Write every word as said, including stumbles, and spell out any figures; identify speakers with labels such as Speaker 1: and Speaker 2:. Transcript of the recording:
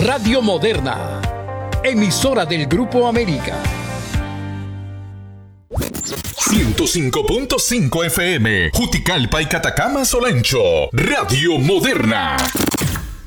Speaker 1: Radio Moderna, emisora del Grupo América.
Speaker 2: ciento cinco punto cinco F M, Juticalpa y Catacama, Solancho. Radio Moderna.